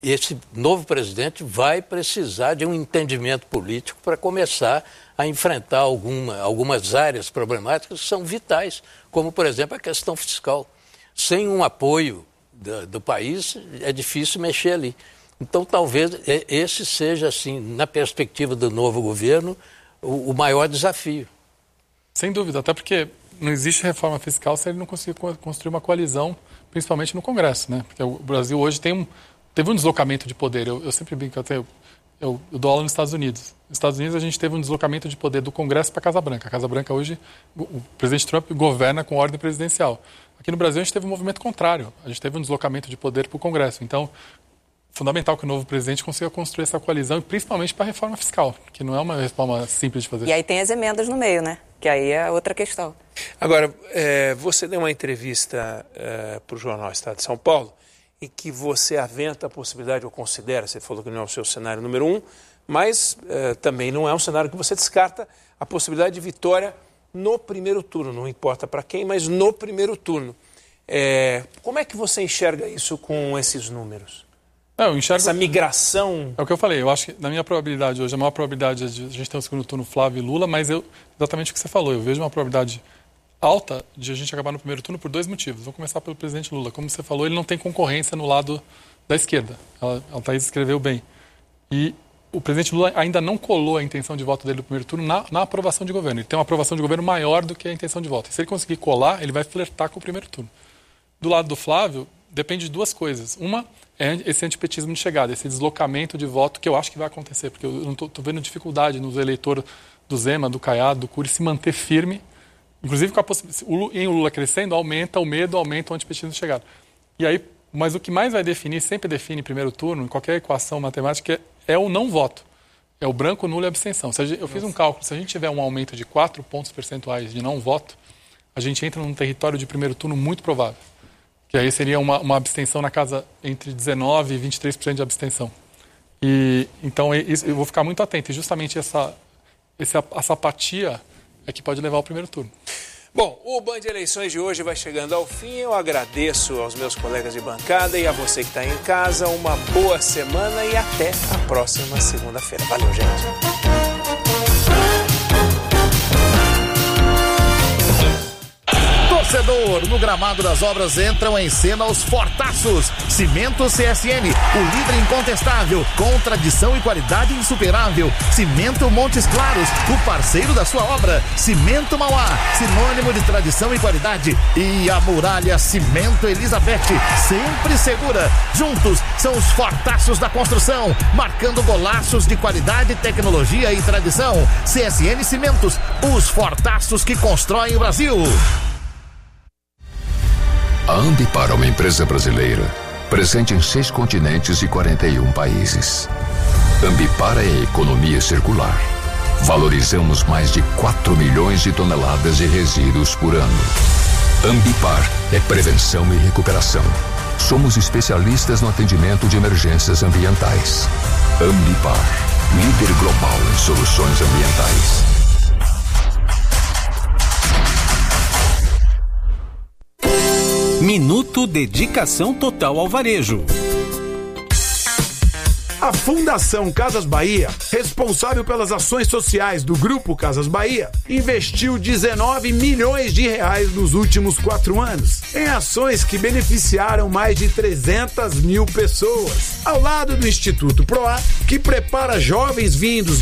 esse novo presidente vai precisar de um entendimento político para começar a enfrentar algumas áreas problemáticas que são vitais, como, por exemplo, a questão fiscal. Sem um apoio do país, é difícil mexer ali. Então, talvez esse seja, assim, na perspectiva do novo governo, o maior desafio. Sem dúvida, até porque não existe reforma fiscal se ele não conseguir construir uma coalizão, principalmente no Congresso, né? Porque o Brasil hoje teve um deslocamento de poder. Eu sempre brinco, eu dou aula nos Estados Unidos. Nos Estados Unidos a gente teve um deslocamento de poder do Congresso para a Casa Branca. A Casa Branca hoje, o presidente Trump governa com ordem presidencial. Aqui no Brasil a gente teve um movimento contrário. A gente teve um deslocamento de poder para o Congresso. Então, fundamental que o novo presidente consiga construir essa coalizão, e principalmente para a reforma fiscal, que não é uma reforma simples de fazer. E aí tem as emendas no meio, né? Que aí é outra questão. Agora, você deu uma entrevista para o jornal Estado de São Paulo, em que você aventa a possibilidade, ou considera, você falou que não é o seu cenário número 1, mas também não é um cenário que você descarta a possibilidade de vitória no primeiro turno, não importa para quem, mas no primeiro turno. Como é que você enxerga isso com esses números? Eu enxergo essa migração. É o que eu falei, eu acho que na minha probabilidade hoje, a maior probabilidade é de a gente ter um segundo turno Flávio e Lula, mas exatamente o que você falou, eu vejo uma probabilidade alta de a gente acabar no primeiro turno por 2 motivos. Vou começar pelo presidente Lula. Como você falou, ele não tem concorrência no lado da esquerda. A Thaís escreveu bem. E o presidente Lula ainda não colou a intenção de voto dele no primeiro turno na aprovação de governo. Ele tem uma aprovação de governo maior do que a intenção de voto. E se ele conseguir colar, ele vai flertar com o primeiro turno. Do lado do Flávio, depende de 2 coisas. Uma é esse antipetismo de chegada, esse deslocamento de voto que eu acho que vai acontecer, porque eu não estou vendo dificuldade nos eleitores do Zema, do Caiado, do Cury se manter firme. Inclusive, com a possibilidade, em o Lula crescendo, aumenta o medo, aumenta o antipetismo de chegada. E aí, mas o que mais vai definir, sempre define em primeiro turno, em qualquer equação matemática, é o não voto. É o branco, nulo e abstenção. Eu fiz um cálculo, se a gente tiver um aumento de 4 pontos percentuais de não voto, a gente entra num território de primeiro turno muito provável. Que aí seria uma abstenção na casa entre 19% e 23% de abstenção. Então, eu vou ficar muito atento. E justamente essa apatia é que pode levar ao primeiro turno. Bom, o Band Eleições de hoje vai chegando ao fim. Eu agradeço aos meus colegas de bancada e a você que está em casa. Uma boa semana e até a próxima segunda-feira. Valeu, gente. Torcedor, no gramado das obras entram em cena os fortaços. Cimento CSN, o líder incontestável, com tradição e qualidade insuperável. Cimento Montes Claros, o parceiro da sua obra. Cimento Mauá, sinônimo de tradição e qualidade. E a Muralha Cimento Elizabeth, sempre segura. Juntos são os fortaços da construção, marcando golaços de qualidade, tecnologia e tradição. CSN Cimentos, os fortaços que constroem o Brasil. A Ambipar é uma empresa brasileira, presente em 6 continentes e 41 países. Ambipar é a economia circular. Valorizamos mais de 4 milhões de toneladas de resíduos por ano. Ambipar é prevenção e recuperação. Somos especialistas no atendimento de emergências ambientais. Ambipar, líder global em soluções ambientais. Minuto Dedicação Total ao Varejo. A Fundação Casas Bahia, responsável pelas ações sociais do Grupo Casas Bahia, investiu 19 milhões de reais nos últimos 4 anos em ações que beneficiaram mais de 300 mil pessoas, ao lado do Instituto Proar, que prepara jovens vindos